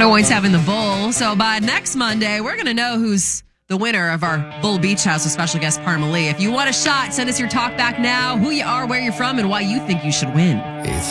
But always having the bull. So by next Monday, we're going to know who's the winner of our Bull Beach House with special guest Parma Lee. If you want a shot, send us your talk back now, who you are, where you're from, and why you think you should win. It's